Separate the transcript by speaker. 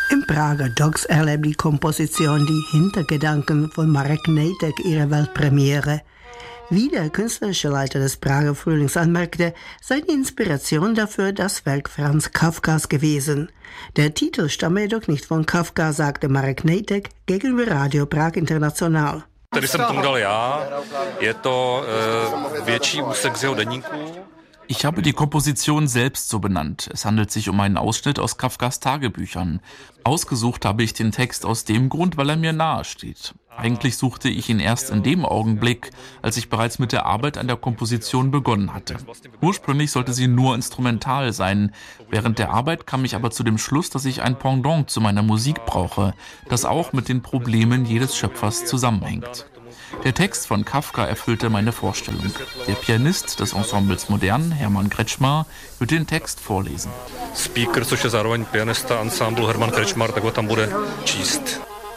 Speaker 1: Im Prager Dogs erlebt die Komposition die Hintergedanken von Marek Nejtek ihre Weltpremiere. Wie der künstlerische Leiter des Prager Frühlings anmerkte, sei die Inspiration dafür das Werk Franz Kafkas gewesen. Der Titel stamme jedoch nicht von Kafka, sagte Marek Nejtek gegenüber Radio Prag International.
Speaker 2: Tady jsem tomu dal já, je to větší úsek z jeho deníku.
Speaker 3: Ich habe die Komposition selbst so benannt. Es handelt sich um einen Ausschnitt aus Kafkas Tagebüchern. Ausgesucht habe ich den Text aus dem Grund, weil er mir nahe steht. Eigentlich suchte ich ihn erst in dem Augenblick, als ich bereits mit der Arbeit an der Komposition begonnen hatte. Ursprünglich sollte sie nur instrumental sein. Während der Arbeit kam ich aber zu dem Schluss, dass ich ein Pendant zu meiner Musik brauche, das auch mit den Problemen jedes Schöpfers zusammenhängt. Der Text von Kafka erfüllte meine Vorstellung. Der Pianist des Ensembles Modern, Hermann Kretschmar, wird den Text vorlesen.
Speaker 2: Speaker, což je zároveň pianista ansamblu Herman Kretschmar, tak ho tam bude číst.